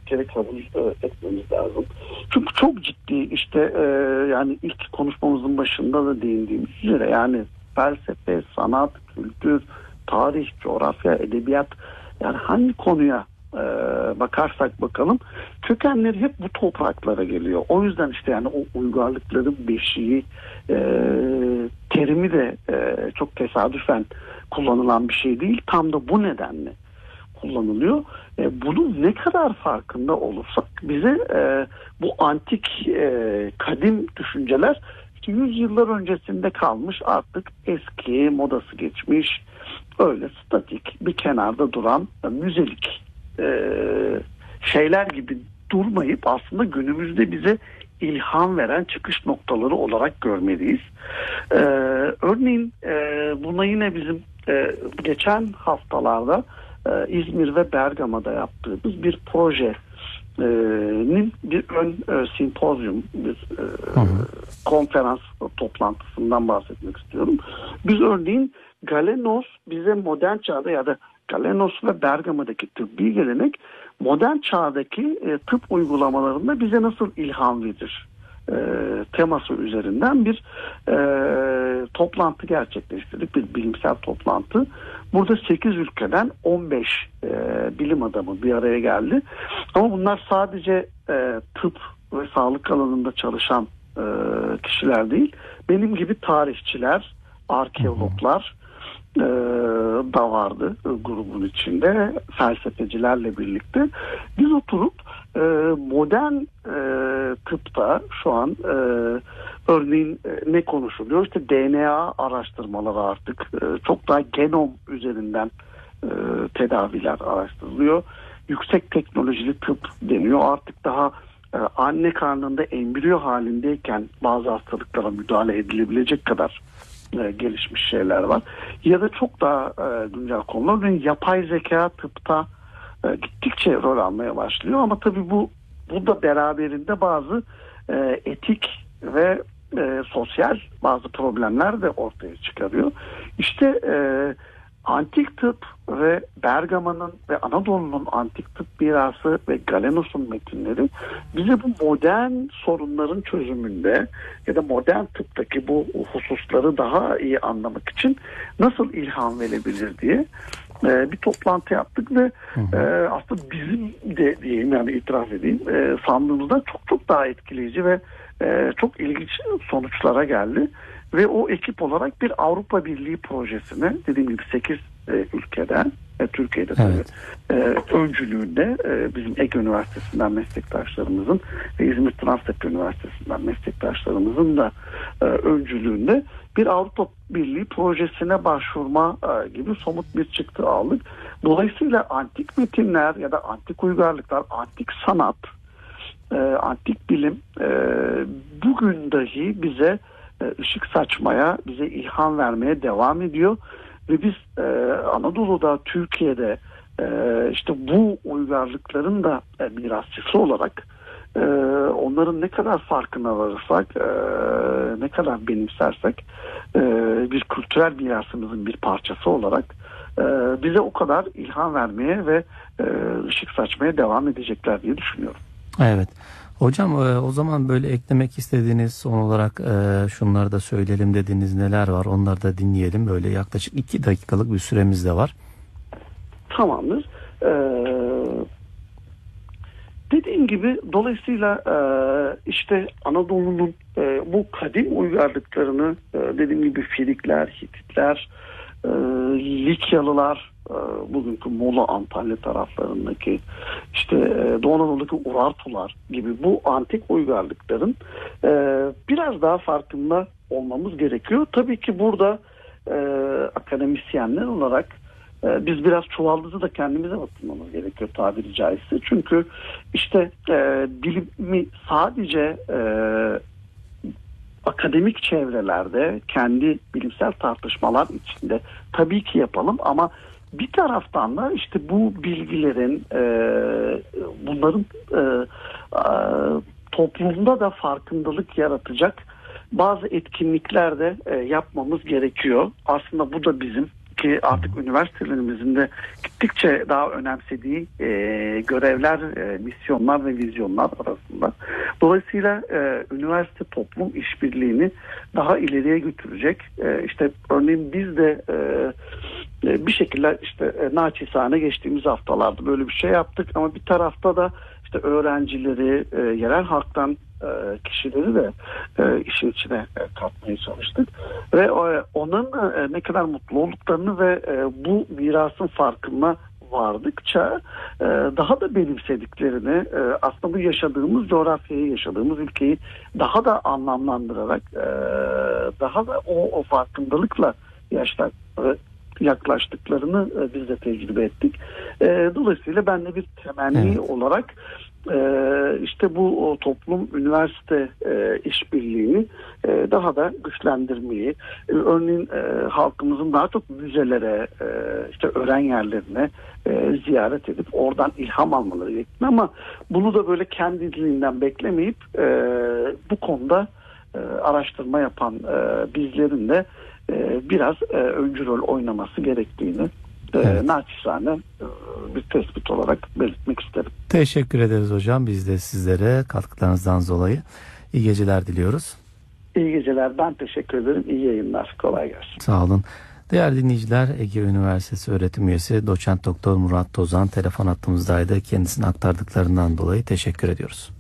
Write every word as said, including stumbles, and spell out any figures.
kere kabul e, etmemiz lazım. Çünkü çok ciddi işte e, yani ilk konuşmamızın başında da değindiğimiz üzere yani felsefe, sanat, kültür, tarih, coğrafya, edebiyat yani hangi konuya e, bakarsak bakalım kökenleri hep bu topraklara geliyor. O yüzden işte yani o uygarlıkların beşiği e, terimi de e, çok tesadüfen kullanılan bir şey değil. Tam da bu nedenle kullanılıyor. E, bunun ne kadar farkında olursak bize e, bu antik e, kadim düşünceler işte yüz yıllar öncesinde kalmış, artık eski, modası geçmiş, öyle statik bir kenarda duran e, müzelik e, şeyler gibi durmayıp aslında günümüzde bize ilham veren çıkış noktaları olarak görmeliyiz. E, örneğin e, buna yine bizim e, geçen haftalarda e, İzmir ve Bergama'da yaptığımız bir projenin bir ön e, simpozyum, bir e, hı hı. konferans toplantısından bahsetmek istiyorum. Biz örneğin Galenos bize modern çağda ya da Galenos ve Bergama'daki tıbbi gelenek modern çağdaki e, tıp uygulamalarında bize nasıl ilham verir e, teması üzerinden bir e, toplantı gerçekleştirdik. Bir bilimsel toplantı. Burada sekiz ülkeden on beş e, bilim adamı bir araya geldi. Ama bunlar sadece e, tıp ve sağlık alanında çalışan e, kişiler değil. Benim gibi tarihçiler, arkeologlar e, da vardı e, grubun içinde. Felsefecilerle birlikte. Biz oturup e, modern e, tıpta şu an e, örneğin e, ne konuşuluyor? İşte D N A araştırmaları artık e, çok daha genom üzerinden e, tedaviler araştırılıyor. Yüksek teknolojili tıp deniyor. Artık daha e, anne karnında embriyo halindeyken bazı hastalıklara müdahale edilebilecek kadar e, gelişmiş şeyler var. Ya da çok daha e, güncel konular. Yani yapay zeka tıpta e, gittikçe rol almaya başlıyor. Ama tabii bu bu da beraberinde bazı e, etik ve e, sosyal bazı problemler de ortaya çıkarıyor. İşte e, antik tıp ve Bergama'nın ve Anadolu'nun antik tıp mirası ve Galenos'un metinleri bize bu modern sorunların çözümünde ya da modern tıptaki bu hususları daha iyi anlamak için nasıl ilham verebilir diye e, bir toplantı yaptık ve hı hı. E, aslında bizim de diyeyim yani itiraf edeyim e, sandığımızdan çok çok daha etkileyici ve e, çok ilginç sonuçlara geldi. Ve o ekip olarak bir Avrupa Birliği projesine dediğim gibi sekiz e, ülkeden e, Türkiye'de evet. tabii e, öncülüğünde e, bizim Ege Üniversitesi'nden meslektaşlarımızın ve İzmir Transtepe Üniversitesi'nden meslektaşlarımızın da e, öncülüğünde bir Avrupa Birliği projesine başvurma e, gibi somut bir çıktı aldık. Dolayısıyla antik metinler ya da antik uygarlıklar, antik sanat, e, antik bilim e, bugün dahi bize ışık saçmaya, bize ilham vermeye devam ediyor ve biz e, Anadolu'da, Türkiye'de e, işte bu uygarlıkların da e, mirasçısı olarak e, onların ne kadar farkına varırsak, e, ne kadar benimsersek e, bir kültürel mirasımızın bir parçası olarak e, bize o kadar ilham vermeye ve e, ışık saçmaya devam edecekler diye düşünüyorum. Evet. Hocam o zaman böyle eklemek istediğiniz son olarak şunları da söyleyelim dediğiniz neler var, onları da dinleyelim. Böyle yaklaşık iki dakikalık bir süremiz de var. Tamamdır. Ee, dediğim gibi dolayısıyla işte Anadolu'nun bu kadim uygarlıklarını dediğim gibi Frikler, Hititler, Likyalılar, bugünkü Muğla, Antalya taraflarındaki işte Doğu Anadolu'daki Urartular gibi bu antik uygarlıkların e, biraz daha farkında olmamız gerekiyor. Tabii ki burada e, akademisyenler olarak e, biz biraz çuvaldızı da kendimize batırmamız gerekiyor tabiri caizse. Çünkü işte e, bilimi sadece e, akademik çevrelerde kendi bilimsel tartışmalar içinde tabii ki yapalım ama bir taraftan da işte bu bilgilerin e, bunların e, e, toplumda da farkındalık yaratacak bazı etkinlikler de e, yapmamız gerekiyor. Aslında bu da bizim ki artık üniversitelerimizin de gittikçe daha önemsediği e, görevler, e, misyonlar ve vizyonlar arasında. Dolayısıyla e, üniversite toplum işbirliğini daha ileriye götürecek. E, işte örneğin biz de e, bir şekilde işte e, naçizane geçtiğimiz haftalarda böyle bir şey yaptık ama bir tarafta da işte öğrencileri, e, yerel halktan e, kişileri de e, işin içine e, katmaya çalıştık ve e, onun e, ne kadar mutlu olduklarını ve e, bu mirasın farkına vardıkça e, daha da benimsediklerini, e, aslında bu yaşadığımız coğrafyayı, yaşadığımız ülkeyi daha da anlamlandırarak, e, daha da o, o farkındalıkla yaşlar yaklaştıklarını e, biz de tecrübe ettik. E, dolayısıyla ben de bir temenni evet. olarak e, işte bu o toplum üniversite e, işbirliğini e, daha da güçlendirmeyi, e, örneğin e, halkımızın daha çok müzelere, e, işte öğren yerlerine e, ziyaret edip oradan ilham almaları gerektiğini, ama bunu da böyle kendiliğinden beklemeyip e, bu konuda e, araştırma yapan e, bizlerin de biraz e, öncü rol oynaması gerektiğini evet. e, naçizane e, bir tespit olarak belirtmek isterim. Teşekkür ederiz hocam. Biz de sizlere katkılarınızdan dolayı iyi geceler diliyoruz. İyi geceler. Ben teşekkür ederim. İyi yayınlar. Kolay gelsin. Sağ olun. Değerli dinleyiciler, Ege Üniversitesi öğretim üyesi Doçent Doktor Murat Tozan telefon hattımızdaydı. Kendisine aktardıklarından dolayı teşekkür ediyoruz.